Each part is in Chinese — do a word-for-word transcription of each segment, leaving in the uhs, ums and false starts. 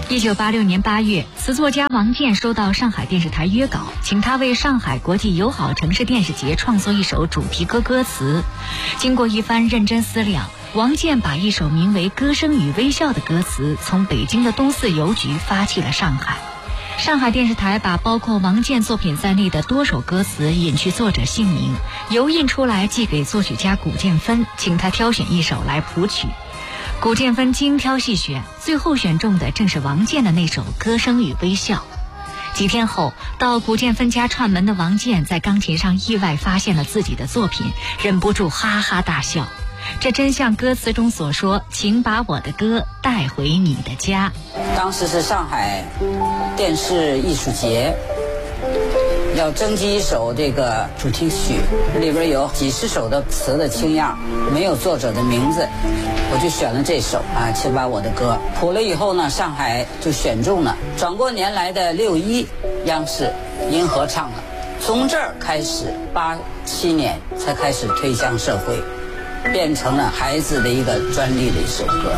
一九八六年八月，词作家王健收到上海电视台约稿，请他为上海国际友好城市电视节创作一首主题歌歌词。经过一番认真思量，王健把一首名为《歌声与微笑》的歌词从北京的东四邮局发去了上海。上海电视台把包括王健作品在内的多首歌词隐去作者姓名，油印出来寄给作曲家古建芬，请他挑选一首来谱曲。古建芬精挑细选，最后选中的正是王健的那首《歌声与微笑》。几天后，到古建芬家串门的王健在钢琴上意外发现了自己的作品，忍不住哈哈大笑。这真像歌词中所说，请把我的歌带回你的家。 当时是上海电视艺术节，要征集一首这个主题曲，里边有几十首的词的清样，没有作者的名字，我就选了这首啊，请把我的歌谱了以后呢，上海就选中了。转过年来的六一，央视银河唱了，从这儿开始，八七年才开始推向社会，变成了孩子的一个专利的一首歌。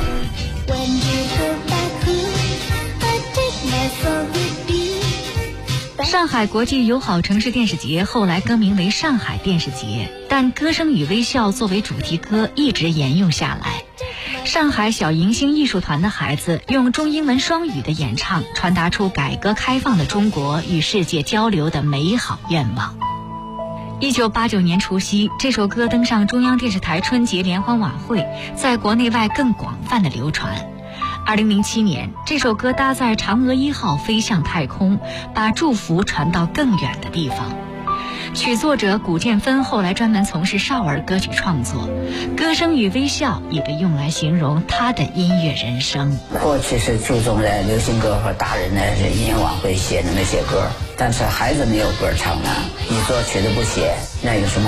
上海国际友好城市电视节后来更名为上海电视节，但《歌声与微笑》作为主题歌一直沿用下来。上海小迎星艺术团的孩子用中英文双语的演唱，传达出改革开放的中国与世界交流的美好愿望。一九八九年除夕，这首歌登上中央电视台春节联欢晚会，在国内外更广泛的流传。二零零七年，这首歌搭载嫦娥一号飞向太空，把祝福传到更远的地方。曲作者古建芬后来专门从事少儿歌曲创作，《歌声与微笑》也被用来形容他的音乐人生。 过去是注重在流行歌和大人的音乐晚会写的那些歌，但是孩子没有歌唱呢，你作曲的不写，那有什么